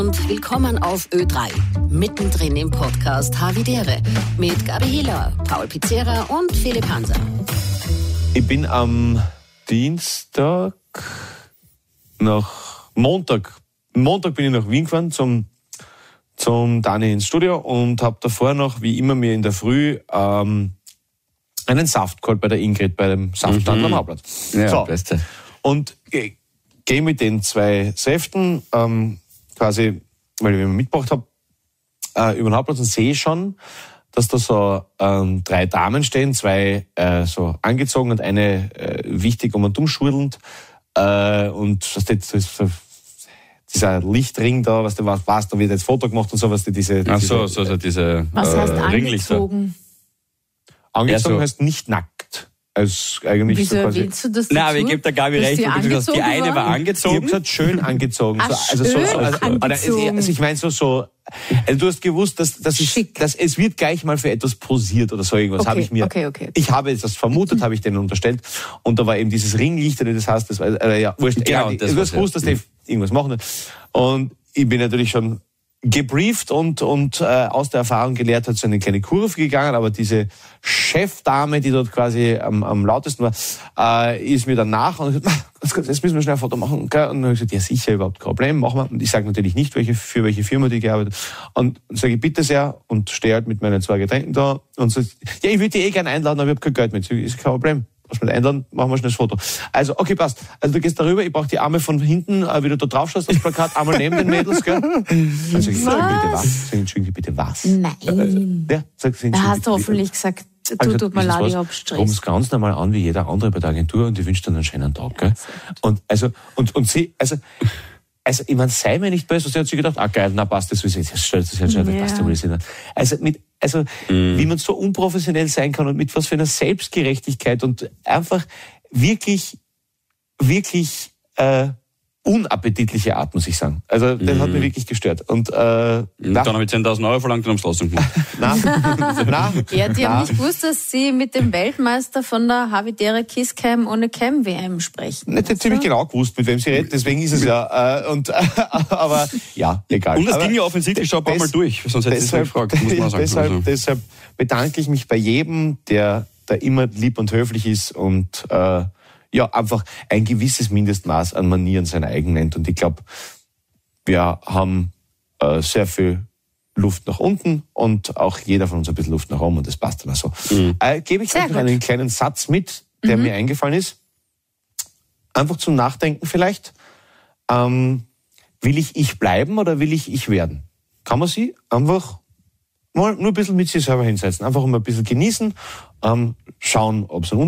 Und willkommen auf Ö3, mittendrin im Podcast Havidere mit Gabi Hiller, Paul Pizzera und Philipp Hanser. Ich bin am Montag bin ich nach Wien gefahren zum Dani ins Studio und habe davor noch, wie immer, mir in der Früh einen Saft geholt bei der Ingrid, bei dem Saftstand am Hauptplatz. Ja, so. Beste. Und gehe mit den 2 Säften, quasi, weil ich ihn mitgebracht habe, über den Hauptplatz und sehe schon, dass da so 3 Damen stehen, 2 so angezogen und eine wichtig um und umschwirlend. Und was das ist so, dieser Lichtring da, was du weißt, da wird jetzt Foto gemacht und so, was diese Ach so, diese was heißt Ringlichter. angezogen? Angezogen Ja, so. heißt nicht nackt. Also eigentlich Wieso so quasi. erwähnst du das Nein, aber dazu? ich gebe der Gabi Dass recht, die und du gesagt, die angezogen eine war waren? Ich angezogen. habe gesagt, schön angezogen. Angezogen. Ich meine so, also du hast gewusst, dass es wird gleich mal für etwas posiert oder so irgendwas. Okay, Habe ich mir. okay. Ich habe jetzt das vermutet, habe ich denen unterstellt. Und da war eben dieses Ringlicht, das heißt, das war, ja, wurscht. Genau, Egal, das du hast gewusst, dass die irgendwas machen. Und ich bin natürlich schon gebrieft und aus der Erfahrung gelehrt, hat so eine kleine Kurve gegangen, aber diese Chefdame, die dort quasi am lautesten war, ist mir dann nach und hat gesagt, jetzt müssen wir schnell ein Foto machen. Okay? Und dann habe ich gesagt, ja sicher, überhaupt kein Problem, machen wir. Und ich sage natürlich nicht, für welche Firma die gearbeitet hat. Und sage ich, bitte sehr, und stehe halt mit meinen 2 Getränken da und so, ja, ich würde die gerne einladen, aber ich habe kein Geld mit. Ist kein Problem. Kannst mich einladen, machen wir schnell das Foto. Also, okay, passt. Also du gehst darüber, ich brauche die Arme von hinten, wie du da drauf schaust, das Plakat, einmal neben den Mädels, gell? Also, entschuldigen bitte was? Nein. Ja, sag, Da hast du hoffentlich gesagt, tut mir leid, ich hab Stress. Kommst ganz normal an wie jeder andere bei der Agentur und ich wünsche dir einen schönen Tag, gell? Und sie, ich meine, sei mir nicht böse, sie hat sich gedacht, geil, na passt, das ist jetzt schön, das passt ja. Also, wie man so unprofessionell sein kann und mit was für einer Selbstgerechtigkeit und einfach wirklich unappetitliche Art, muss ich sagen. Also, das hat mich wirklich gestört. Und dann habe ich 10.000 Euro verlangt und am Schloss gemacht. Ja, die haben nicht gewusst, dass sie mit dem Weltmeister von der Havidere Kiss Cam ohne Cam WM sprechen. Nicht ziemlich genau gewusst, mit wem sie redet, deswegen ist es ja. Aber ja, egal. Und das ging ja offensichtlich schon ein paar Mal durch, sonst hätte ich es nicht gefragt, muss man sagen. Deshalb bedanke ich mich bei jedem, der da immer lieb und höflich ist und einfach ein gewisses Mindestmaß an Manieren sein eigen nennt. Und ich glaube, wir haben sehr viel Luft nach unten und auch jeder von uns ein bisschen Luft nach oben und das passt dann auch so. Gebe ich euch noch einen kleinen Satz mit, der mir eingefallen ist. Einfach zum Nachdenken vielleicht. Will ich bleiben oder will ich werden? Kann man sie einfach mal nur ein bisschen mit sich selber hinsetzen. Einfach mal ein bisschen genießen, schauen, ob es ein